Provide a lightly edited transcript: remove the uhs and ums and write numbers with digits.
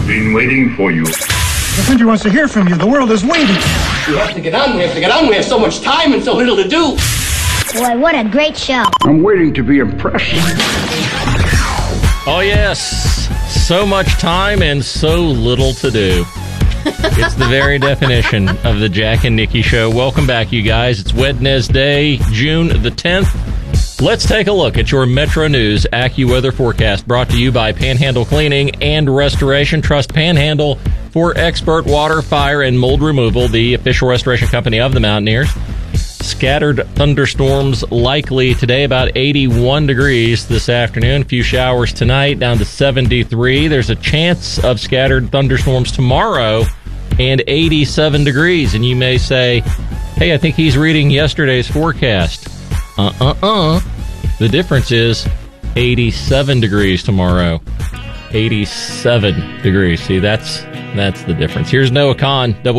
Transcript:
been waiting for you. The country wants to hear from you. The world is waiting. We have to get on. We have so much time and so little to do. Boy, what a great show. I'm waiting to be impressed. Oh, yes. So much time and so little to do. It's the very definition of the Jack and Nikki Show. Welcome back, you guys. It's Wednesday, June the 10th. Let's take a look at your Metro News AccuWeather forecast, brought to you by Panhandle Cleaning and Restoration. Trust Panhandle for expert water, fire, and mold removal, the official restoration company of the Mountaineers. Scattered thunderstorms likely today, about 81 degrees this afternoon. A few showers tonight, down to 73. There's a chance of scattered thunderstorms tomorrow, and 87 degrees. And you may say, hey, I think he's reading yesterday's forecast. The difference is 87 degrees tomorrow. 87 degrees. See, that's the difference. Here's Noah Kahn,